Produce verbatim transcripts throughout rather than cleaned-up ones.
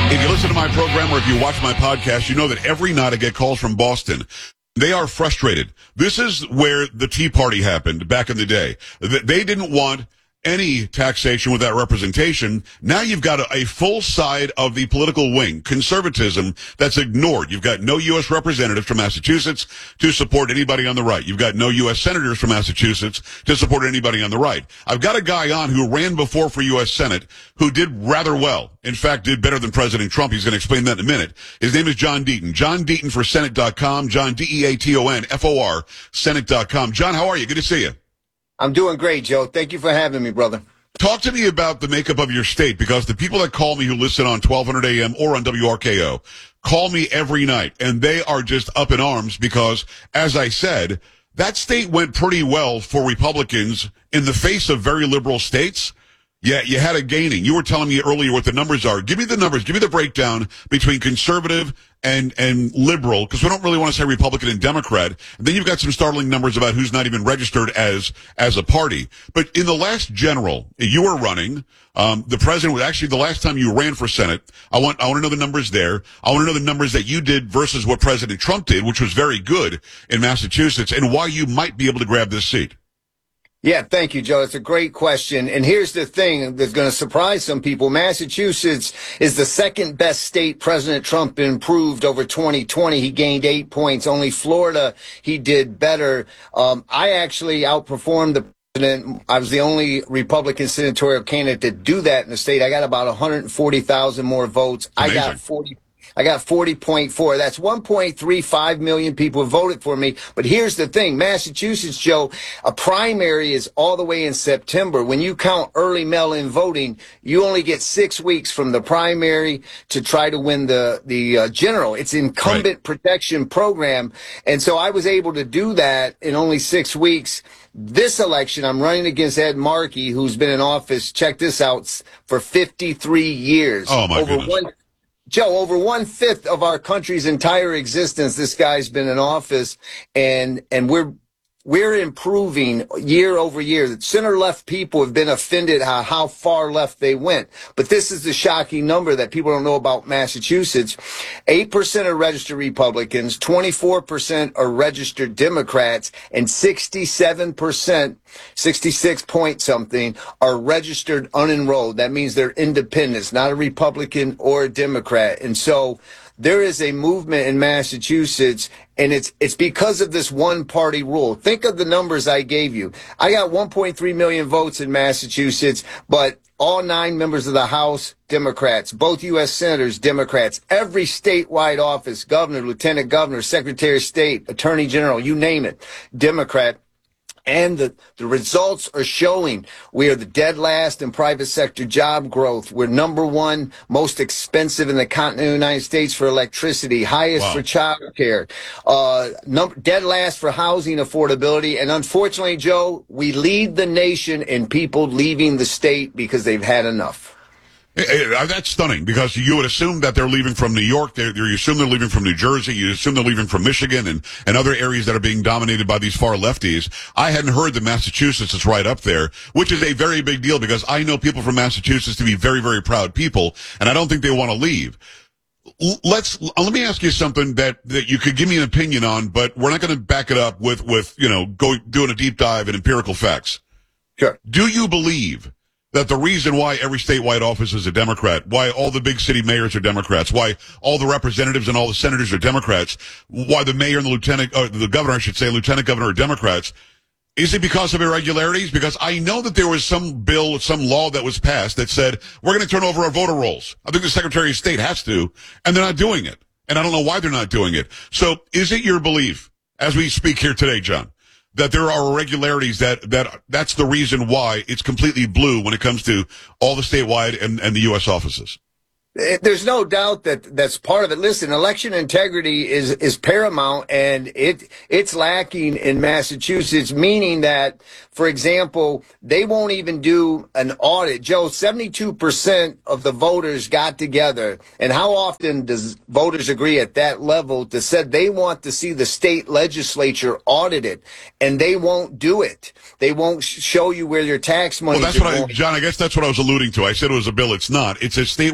If you listen to my program or if you watch my podcast, you know that every night I get calls from Boston. They are frustrated. This is where the Tea Party happened back in the day. They didn't want any taxation without representation. Now you've got a, a full side of the political wing, conservatism, that's ignored. You've got no U S representatives from Massachusetts to support anybody on the right. You've got no U S senators from Massachusetts to support anybody on the right. I've got a guy on who ran before for U S Senate who did rather well. In fact, did better than President Trump. He's going to explain that in a minute. His name is John Deaton. John Deaton for Senate dot com. John, D E A T O N, F O R, Senate dot com. John, how are you? Good to see you. I'm doing great, Joe. Thank you for having me, brother. Talk to me about the makeup of your state, because the people that call me who listen on twelve hundred A M or on W R K O call me every night, and they are just up in arms because, as I said, that state went pretty well for Republicans in the face of very liberal states. Yeah, you had a gaining. You were telling me earlier what the numbers are. Give me the numbers. Give me the breakdown between conservative and and liberal, because we don't really want to say Republican and Democrat. And then you've got some startling numbers about who's not even registered as as a party. But in the last general, you were running. Um, the president was actually the last time you ran for Senate. I want I want to know the numbers there. I want to know the numbers that you did versus what President Trump did, which was very good in Massachusetts, and why you might be able to grab this seat. Yeah, thank you, Joe. It's a great question. And here's the thing that's going to surprise some people. Massachusetts is the second best state President Trump improved over twenty twenty. He gained eight points. Only Florida, he did better. Um, I actually outperformed the president. I was the only Republican senatorial candidate to do that in the state. I got about one hundred forty thousand more votes. Amazing. I got forty. I got forty point four. That's one point three five million people who voted for me. But here's the thing. Massachusetts, Joe, a primary is all the way in September. When you count early mail-in voting, you only get six weeks from the primary to try to win the, the uh, general. It's incumbent right. protection program. And so I was able to do that in only six weeks. This election, I'm running against Ed Markey, who's been in office, check this out, for fifty-three years. Oh, my over goodness. One, Joe, over one-fifth of our country's entire existence, this guy's been in office, and and we're we're improving year over year. The center-left people have been offended how, how far left they went. But this is the shocking number that people don't know about Massachusetts. eight percent are registered Republicans, twenty-four percent are registered Democrats, and sixty-seven percent, sixty-six point something, are registered unenrolled. That means they're independents, not a Republican or a Democrat. And so there is a movement in Massachusetts, and it's it's because of this one-party rule. Think of the numbers I gave you. I got one point three million votes in Massachusetts, but all nine members of the House, Democrats. Both U S senators, Democrats. Every statewide office, governor, lieutenant governor, secretary of state, attorney general, you name it, Democrat. And the, the results are showing we are the dead last in private sector job growth. We're number one most expensive in the continental United States for electricity, highest wow. for child care, uh, num- dead last for housing affordability. And unfortunately, Joe, we lead the nation in people leaving the state because they've had enough. That's stunning, because you would assume that they're leaving from New York. They're, you assume they're leaving from New Jersey. You assume they're leaving from Michigan and, and other areas that are being dominated by these far lefties. I hadn't heard that Massachusetts is right up there, which is a very big deal, because I know people from Massachusetts to be very, very proud people, and I don't think they want to leave. Let's, let me ask you something that, that you could give me an opinion on, but we're not going to back it up with, with, you know, go, doing a deep dive in empirical facts. Sure. Do you believe that the reason why every statewide office is a Democrat, why all the big city mayors are Democrats, why all the representatives and all the senators are Democrats, why the mayor and the lieutenant, or the governor, I should say, lieutenant governor are Democrats, is it because of irregularities? Because I know that there was some bill, some law that was passed that said, we're going to turn over our voter rolls. I think the Secretary of State has to, and they're not doing it. And I don't know why they're not doing it. So is it your belief, as we speak here today, John, that there are irregularities that, that that's the reason why it's completely blue when it comes to all the statewide and, and the U S offices? There's no doubt that that's part of it. Listen, election integrity is, is paramount, and it, it's lacking in Massachusetts, meaning that, for example, they won't even do an audit. Joe, seventy-two percent of the voters got together, and how often does voters agree at that level to said they want to see the state legislature audited, and they won't do it. They won't show you where your tax money is going. Well, that's what I, going. John, I guess that's what I was alluding to. I said it was a bill. It's not. It's a statewide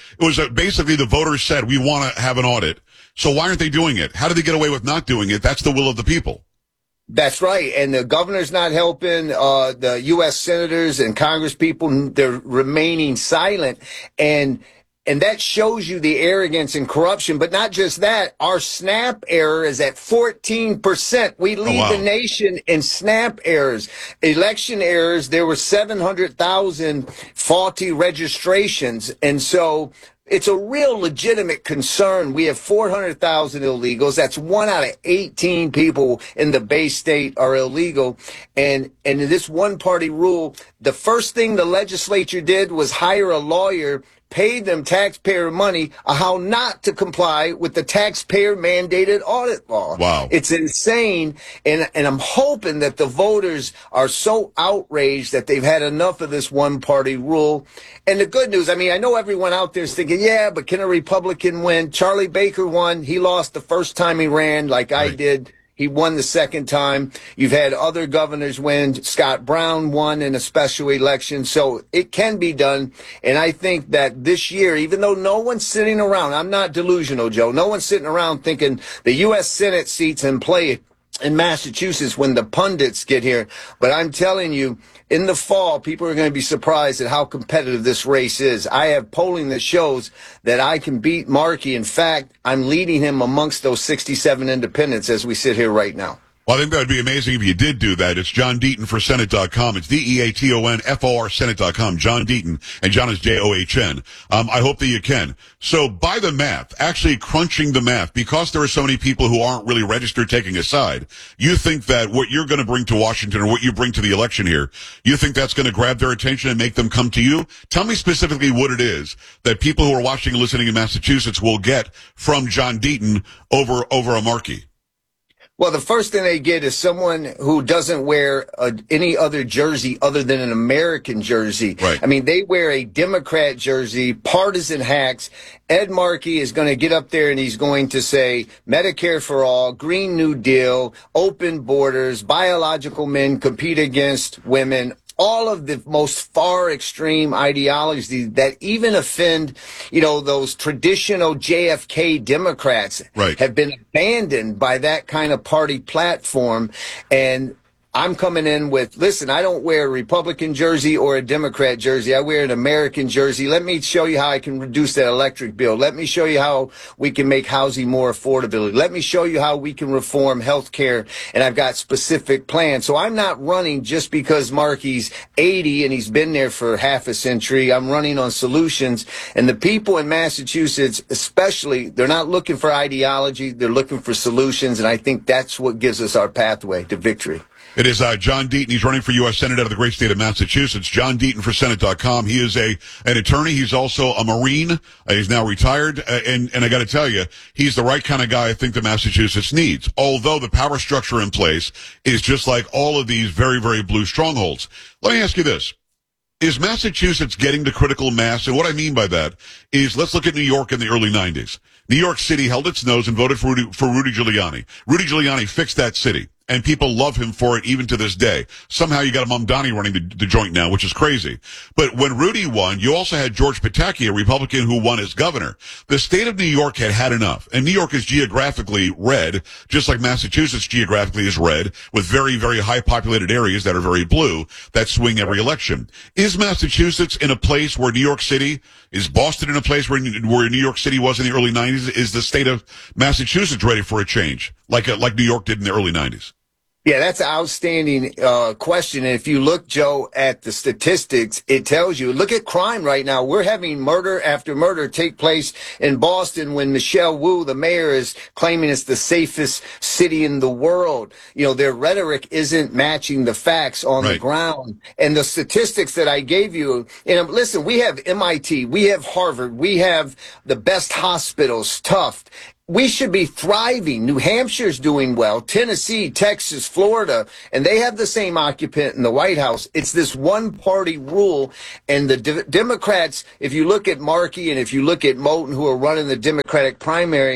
It was uh, basically the voters said, we want to have an audit. So why aren't they doing it? How did they get away with not doing it? That's the will of the people. That's right. And the governor's not helping. Uh, the U S senators and Congress people, they're remaining silent. And And that shows you the arrogance and corruption. But not just that, our SNAP error is at fourteen percent. We lead oh, wow. the nation in SNAP errors. Election errors, there were seven hundred thousand faulty registrations. And so it's a real legitimate concern. We have four hundred thousand illegals. That's one out of eighteen people in the Bay State are illegal. And, and in this one party rule, the first thing the legislature did was hire a lawyer, paid them taxpayer money on how not to comply with the taxpayer mandated audit law. Wow. It's insane. And, and I'm hoping that the voters are so outraged that they've had enough of this one party rule. And the good news, I mean, I know everyone out there is thinking, yeah, but can a Republican win? Charlie Baker won. He lost the first time he ran like I Right. did. He won the second time. You've had other governors win. Scott Brown won in a special election. So it can be done. And I think that this year, even though no one's sitting around, I'm not delusional, Joe. No one's sitting around thinking the U S Senate seats in play in Massachusetts when the pundits get here. But I'm telling you, in the fall, people are going to be surprised at how competitive this race is. I have polling that shows that I can beat Markey. In fact, I'm leading him amongst those sixty-seven independents as we sit here right now. Well, I think that would be amazing if you did do that. It's John Deaton for Senate dot com. It's D E A T O N F O R Senate dot com. John Deaton. And John is J O H N. Um, I hope that you can. So by the math, actually crunching the math, because there are so many people who aren't really registered taking a side, you think that what you're going to bring to Washington or what you bring to the election here, you think that's going to grab their attention and make them come to you? Tell me specifically what it is that people who are watching and listening in Massachusetts will get from John Deaton over, over a Markey. Well, the first thing they get is someone who doesn't wear a, any other jersey other than an American jersey. Right. I mean, they wear a Democrat jersey, partisan hacks. Ed Markey is going to get up there and he's going to say Medicare for all, Green New Deal, open borders, biological men compete against women. All of the most far extreme ideologies that even offend, you know, those traditional J F K Democrats right. have been abandoned by that kind of party platform. And I'm coming in with, listen, I don't wear a Republican jersey or a Democrat jersey. I wear an American jersey. Let me show you how I can reduce that electric bill. Let me show you how we can make housing more affordable. Let me show you how we can reform health care. And I've got specific plans. So I'm not running just because Markey's eighty and he's been there for half a century. I'm running on solutions. And the people in Massachusetts, especially, they're not looking for ideology. They're looking for solutions. And I think that's what gives us our pathway to victory. It is uh, John Deaton. He's running for U S Senate out of the great state of Massachusetts. John Deaton for Senate dot com. He is a an attorney. He's also a Marine. Uh, he's now retired. Uh, and, and I got to tell you, he's the right kind of guy I think that Massachusetts needs. Although the power structure in place is just like all of these very, very blue strongholds. Let me ask you this. Is Massachusetts getting to critical mass? And what I mean by that is, let's look at New York in the early nineties. New York City held its nose and voted for Rudy, for Rudy Giuliani. Rudy Giuliani fixed that city. And people love him for it even to this day. Somehow you got Mamdani running the, the joint now, which is crazy. But when Rudy won, you also had George Pataki, a Republican who won as governor. The state of New York had had enough. And New York is geographically red, just like Massachusetts geographically is red, with very, very high populated areas that are very blue that swing every election. Is Massachusetts in a place where New York City, is Boston in a place where, where New York City was in the early nineties? Is the state of Massachusetts ready for a change, like, like New York did in the early nineties? Yeah, that's an outstanding uh, question. And if you look, Joe, at the statistics, it tells you, look at crime right now. We're having murder after murder take place in Boston when Michelle Wu, the mayor, is claiming it's the safest city in the world. You know, their rhetoric isn't matching the facts on right. the ground. And the statistics that I gave you, and listen, we have M I T, we have Harvard, we have the best hospitals, Tufts. We should be thriving. New Hampshire's doing well. Tennessee, Texas, Florida, and they have the same occupant in the White House. It's this one-party rule, and the de- Democrats, if you look at Markey and if you look at Moten, who are running the Democratic primary,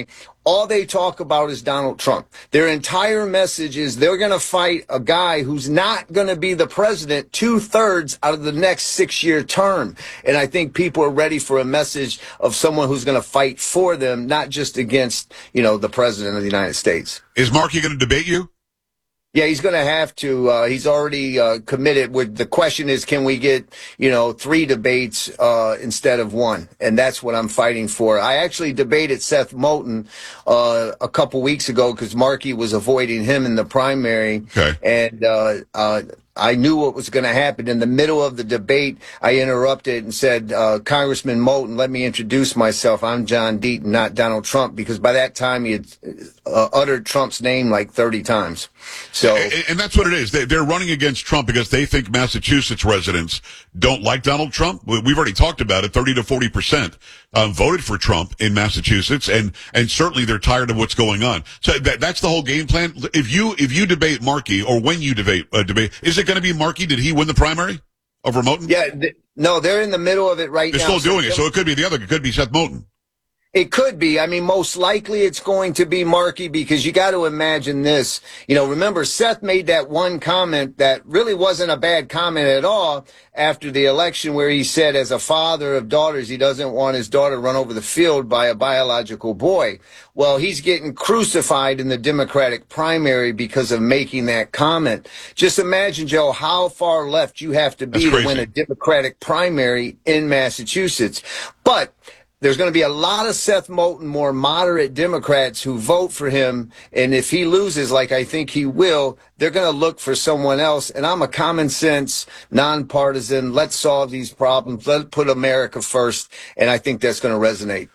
all they talk about is Donald Trump. Their entire message is they're going to fight a guy who's not going to be the president two thirds out of the next six year term. And I think people are ready for a message of someone who's going to fight for them, not just against, you know, the president of the United States. Is Markey going to debate you? Yeah, he's going to have to. Uh, he's already uh, committed. With the question is, can we get, you know, three debates uh, instead of one? And that's what I'm fighting for. I actually debated Seth Moulton uh, a couple weeks ago because Markey was avoiding him in the primary. Okay. And uh, uh, I knew what was going to happen. In the middle of the debate, I interrupted and said, uh, Congressman Moulton, let me introduce myself. I'm John Deaton, not Donald Trump, because by that time he had uh, uttered Trump's name like thirty times. So, and, and that's what it is. They, they're running against Trump because they think Massachusetts residents don't like Donald Trump. We've already talked about it. thirty to forty percent um, voted for Trump in Massachusetts, and and certainly they're tired of what's going on. So that, that's the whole game plan. If you if you debate Markey, or when you debate uh, debate, is it going to be Markey? Did he win the primary over Moulton? Yeah, th- no, they're in the middle of it right they're now. They're still doing so it, so it could be the other. It could be Seth Moulton. It could be. I mean, most likely it's going to be Markey, because you got to imagine this. You know, remember, Seth made that one comment that really wasn't a bad comment at all after the election, where he said, as a father of daughters, he doesn't want his daughter run over the field by a biological boy. Well, he's getting crucified in the Democratic primary because of making that comment. Just imagine, Joe, how far left you have to be to win a Democratic primary in Massachusetts. But there's going to be a lot of Seth Moulton, more moderate Democrats who vote for him. And if he loses, like I think he will, they're going to look for someone else. And I'm a common sense, nonpartisan, let's solve these problems, let's put America first. And I think that's going to resonate.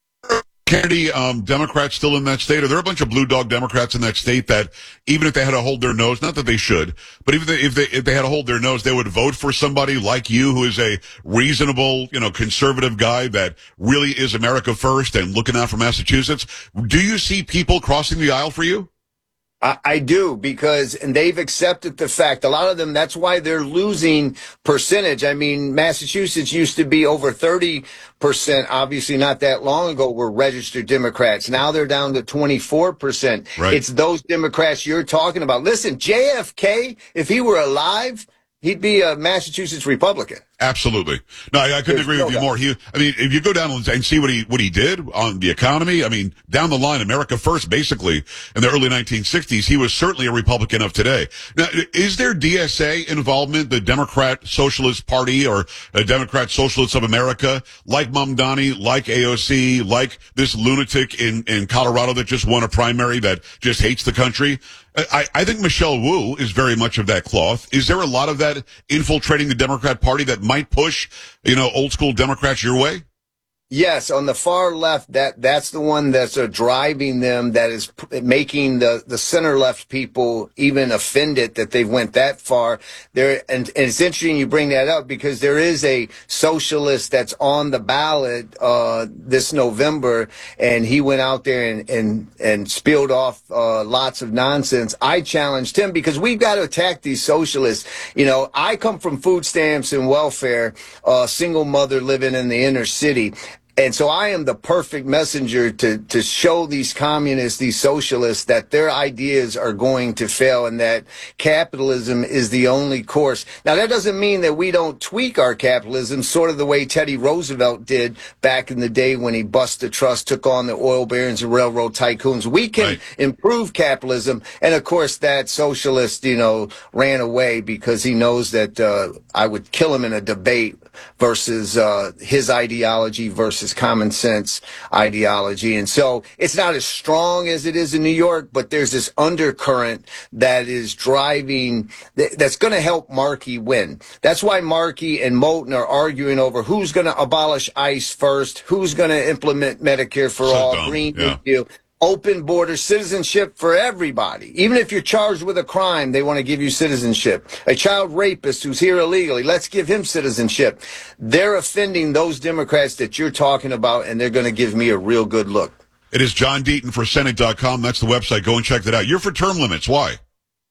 Kennedy, um, Democrats still in that state? Are there a bunch of blue dog Democrats in that state that, even if they had to hold their nose, not that they should, but even if they, if they had to hold their nose, they would vote for somebody like you, who is a reasonable, you know, conservative guy that really is America first and looking out for Massachusetts? Do you see people crossing the aisle for you? I, I do, because, and they've accepted the fact, a lot of them, that's why they're losing percentage. I mean, Massachusetts used to be over thirty percent, obviously not that long ago, were registered Democrats. Now they're down to twenty-four percent. Right. It's those Democrats you're talking about. Listen, J F K, if he were alive, he'd be a Massachusetts Republican. Absolutely. No, I, I couldn't There's agree no with you doubt. more. He, I mean, if you go down and see what he, what he did on the economy, I mean, down the line, America first, basically, in the early nineteen sixties, he was certainly a Republican of today. Now, is there D S A involvement, the Democrat Socialist Party, or a Democrat Socialists of America, like Mamdani, like A O C, like this lunatic in, in Colorado that just won a primary that just hates the country? I, I think Michelle Wu is very much of that cloth. Is there a lot of that infiltrating the Democrat Party that might push, you know, old school Democrats your way? Yes, on the far left, that that's the one that's uh, driving them, that is p- making the, the center left people even offended that they've went that far. There, and, and it's interesting you bring that up, because there is a socialist that's on the ballot uh, this November, and he went out there and and, and spilled off uh, lots of nonsense. I challenged him, because we've got to attack these socialists. You know, I come from food stamps and welfare, uh, single mother living in the inner city. And so I am the perfect messenger to, to show these communists, these socialists, that their ideas are going to fail and that capitalism is the only course. Now, that doesn't mean that we don't tweak our capitalism, sort of the way Teddy Roosevelt did back in the day when he busted the trust, took on the oil barons and railroad tycoons. We can Right. improve capitalism. And of course, that socialist, you know, ran away because he knows that uh, I would kill him in a debate versus uh, his ideology versus common sense ideology. And so it's not as strong as it is in New York, but there's this undercurrent that is driving, that's going to help Markey win. That's why Markey and Moulton are arguing over who's going to abolish ICE first, who's going to implement Medicare for So all, dumb. Green Yeah. New Deal. Open border citizenship for everybody. Even if you're charged with a crime, they want to give you citizenship. A child rapist who's here illegally, let's give him citizenship. They're offending those Democrats that you're talking about, and they're going to give me a real good look. It is John Deaton for Senate dot com. That's the website. Go and check that out. You're for term limits. Why?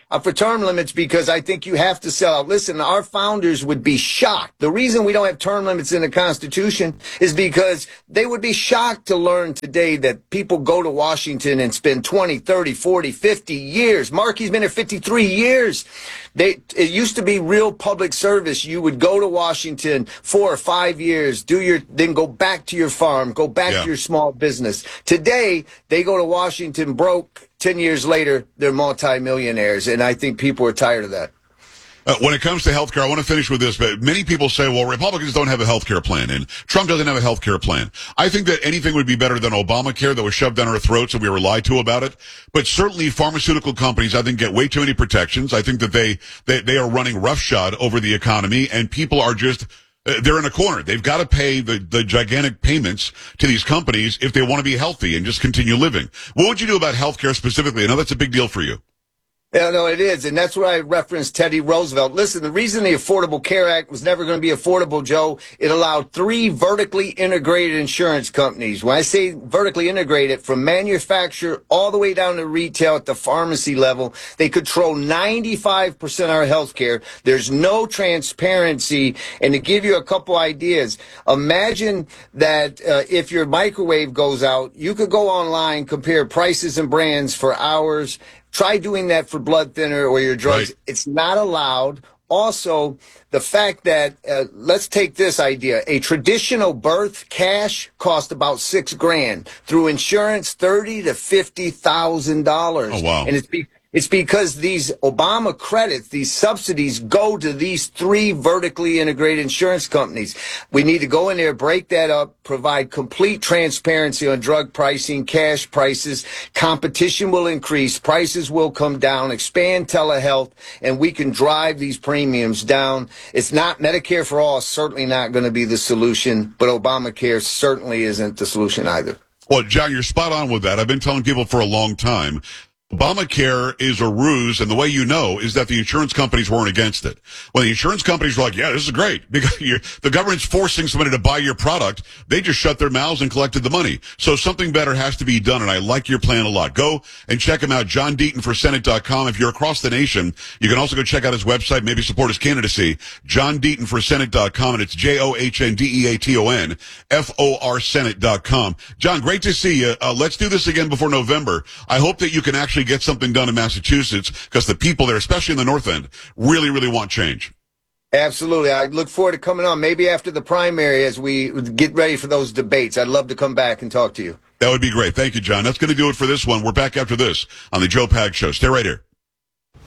uh, for term limits because I think you have to sell out. Listen, our founders would be shocked. The reason we don't have term limits in the Constitution is because they would be shocked to learn today that people go to Washington and spend twenty, thirty, forty, fifty years. Markey's been here fifty-three years. They, it used to be real public service. You would go to Washington four or five years, do your, then go back to your farm, go back Yeah. to your small business. Today, they go to Washington broke. Ten years later, they're multimillionaires. And I think people are tired of that. Uh, when it comes to health care, I want to finish with this, but many people say, well, Republicans don't have a health care plan, and Trump doesn't have a health care plan. I think that anything would be better than Obamacare that was shoved down our throats and we were lied to about it. But certainly pharmaceutical companies, I think, get way too many protections. I think that they, they, they are running roughshod over the economy, and people are just, uh, they're in a corner. They've got to pay the, the gigantic payments to these companies if they want to be healthy and just continue living. What would you do about health care specifically? I know that's a big deal for you. Yeah, no, it is. And that's where I referenced Teddy Roosevelt. Listen, the reason the Affordable Care Act was never going to be affordable, Joe, it allowed three vertically integrated insurance companies. When I say vertically integrated, from manufacturer all the way down to retail at the pharmacy level, they control ninety-five percent of our health care. There's no transparency. And to give you a couple ideas, imagine that uh, if your microwave goes out, you could go online, compare prices and brands for hours. Try doing that for blood thinner or your drugs. Right. It's not allowed. Also, the fact that, uh, let's take this idea. A traditional birth cash cost about six grand. Through insurance, thirty to fifty thousand dollars. Oh, wow. And it's be- It's because these Obama credits, these subsidies go to these three vertically integrated insurance companies. We need to go in there, break that up, provide complete transparency on drug pricing, cash prices. Competition will increase, prices will come down, expand telehealth, and we can drive these premiums down. It's not Medicare for all, certainly not going to be the solution, but Obamacare certainly isn't the solution either. Well, John, you're spot on with that. I've been telling people for a long time. Obamacare is a ruse, and the way you know is that the insurance companies weren't against it. When the insurance companies were like, yeah, this is great, because you're, the government's forcing somebody to buy your product, they just shut their mouths and collected the money. So something better has to be done, and I like your plan a lot. Go and check him out, John Deaton for Senate dot com. If you're across the nation, you can also go check out his website, maybe support his candidacy, John Deaton for Senate dot com, and it's J O H N D E A T O N, F O R Senate dot com. John, great to see you. Uh, let's do this again before November. I hope that you can actually get something done in Massachusetts, because the people there, especially in the North End, really, really want change. Absolutely. I look forward to coming on, maybe after the primary as we get ready for those debates. I'd love to come back and talk to you. That would be great. Thank you, John. That's going to do it for this one. We're back after this on the Joe Pag Show. Stay right here.